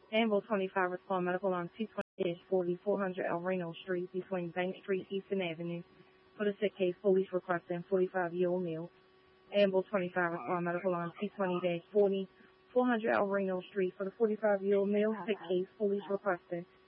Danville 25 respond medical on 220-40 400 El Reno Street between Bank Street, Houston Avenue. For the sick case, police requesting 45-year-old male. Danville 25 respond medical on 220-40 400 El Reno Street. For the 45-year-old male sick case, police requesting